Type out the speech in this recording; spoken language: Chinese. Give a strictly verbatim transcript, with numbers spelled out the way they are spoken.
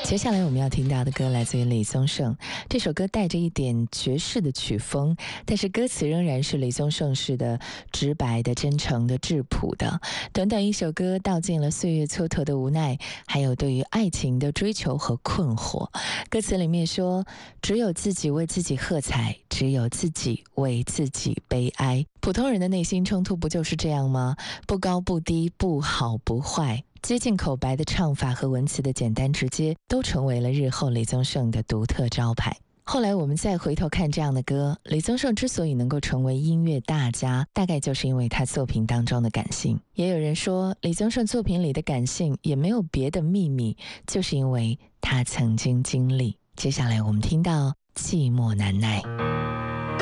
接下来我们要听到的歌来自于李宗盛，这首歌带着一点爵士的曲风，但是歌词仍然是李宗盛式的直白的、真诚的、质朴的。短短一首歌道尽了岁月蹉跎的无奈，还有对于爱情的追求和困惑。歌词里面说，只有自己为自己喝彩，只有自己为自己悲哀。普通人的内心冲突不就是这样吗？不高不低，不好不坏，接近口白的唱法和文词的简单直接，都成为了日后李宗盛的独特招牌。后来我们再回头看这样的歌，李宗盛之所以能够成为音乐大家，大概就是因为他作品当中的感性。也有人说，李宗盛作品里的感性也没有别的秘密，就是因为他曾经经历。接下来我们听到寂寞难耐。